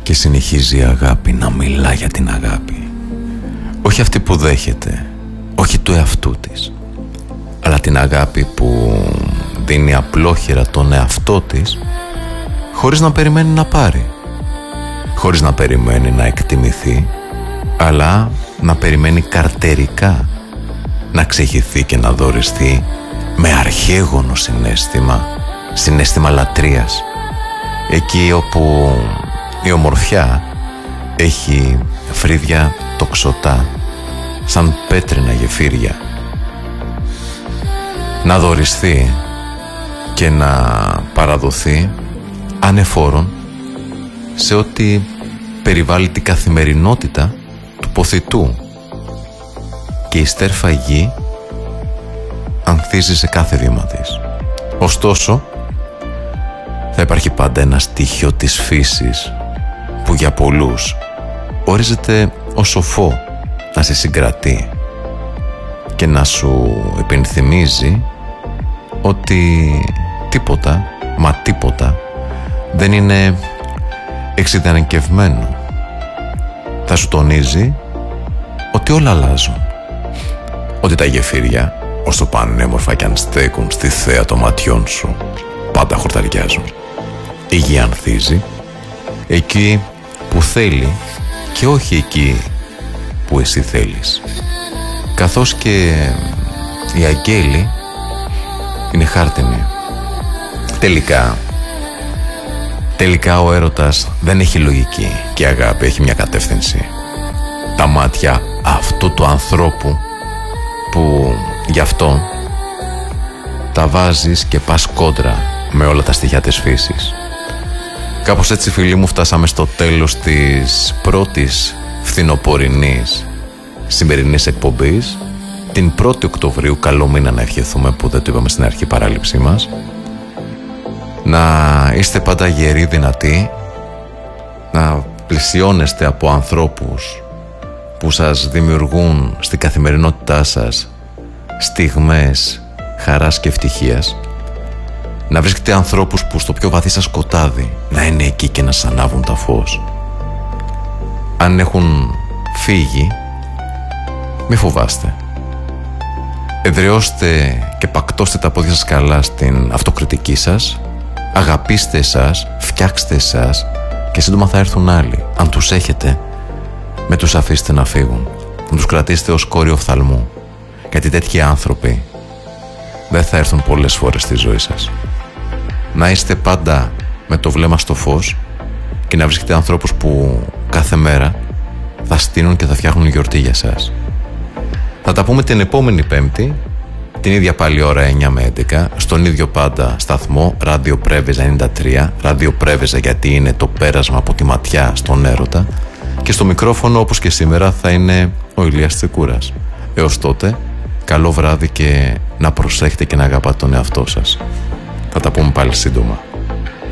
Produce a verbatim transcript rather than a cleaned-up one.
Και συνεχίζει η αγάπη να μιλά για την αγάπη. Όχι αυτή που δέχεται, όχι του εαυτού της, αλλά την αγάπη που δίνει απλόχερα τον εαυτό της, χωρίς να περιμένει να πάρει, χωρίς να περιμένει να εκτιμηθεί, αλλά να περιμένει καρτερικά να ξεχυθεί και να δωριστεί με αρχαίγονο συναίσθημα, συναίσθημα λατρείας, εκεί όπου η ομορφιά έχει φρύδια τοξωτά σαν πέτρινα γεφύρια. Να δωριστεί και να παραδοθεί ανεφόρον σε ό,τι περιβάλλει την καθημερινότητα του ποθητού, και η στέρφα γη ανθίζει σε κάθε βήμα της. Ωστόσο, θα υπάρχει πάντα ένα στοιχείο της φύσης που για πολλούς ορίζεται ως σοφό, να σε συγκρατεί και να σου υπενθυμίζει ότι τίποτα, μα τίποτα δεν είναι εξειδανικευμένο. Θα σου τονίζει ότι όλα αλλάζουν, ότι τα γεφύρια, όσο πανέμορφα κι αν στέκουν στη θέα των ματιών σου, πάντα χορταριάζουν. Η γη ανθίζει εκεί που θέλει και όχι εκεί που εσύ θέλεις, καθώς και οι αγγέλοι είναι χάρτινοι. Τελικά τελικά ο έρωτας δεν έχει λογική και η αγάπη έχει μια κατεύθυνση. Τα μάτια αυτού του ανθρώπου που γι' αυτό τα βάζεις και πας κόντρα με όλα τα στοιχεία της φύσης. Κάπως έτσι, φίλοι μου, φτάσαμε στο τέλος της πρώτης φθινοπορεινής σημερινής εκπομπής, την πρώτη Οκτωβρίου. Καλό μήνα να ευχηθούμε, που δεν το είπαμε στην αρχή παράληψή μας. Να είστε πάντα γεροί, δυνατοί, να πλησιώνεστε από ανθρώπους που σας δημιουργούν στην καθημερινότητά σας στιγμές χαράς και ευτυχίας. Να βρίσκετε ανθρώπους που στο πιο βαθύ σας σκοτάδι να είναι εκεί και να σας ανάβουν τα φως. Αν έχουν φύγει, μη φοβάστε. Εδραιώστε και πακτώστε τα πόδια σας καλά στην αυτοκριτική σας. Αγαπήστε εσάς, φτιάξτε εσάς και σύντομα θα έρθουν άλλοι. Αν τους έχετε, με τους αφήστε να φύγουν. Να τους κρατήσετε ως κόριο οφθαλμού. Γιατί τέτοιοι άνθρωποι δεν θα έρθουν πολλές φορές στη ζωή σας. Να είστε πάντα με το βλέμμα στο φως και να βρίσκετε ανθρώπους που κάθε μέρα θα στείνουν και θα φτιάχνουν γιορτή για σας. Θα τα πούμε την επόμενη Πέμπτη, την ίδια πάλι ώρα εννιά με έντεκα, στον ίδιο πάντα σταθμό, Ράδιο Πρέβεζα ενενήντα τρία, Ράδιο Πρέβεζα γιατί είναι το πέρασμα από τη ματιά στον έρωτα, και στο μικρόφωνο όπως και σήμερα θα είναι ο Ηλίας Τσεκούρας. Έως τότε, καλό βράδυ και να προσέχετε και να αγαπάτε τον εαυτό σας. Θα τα πούμε πάλι σύντομα.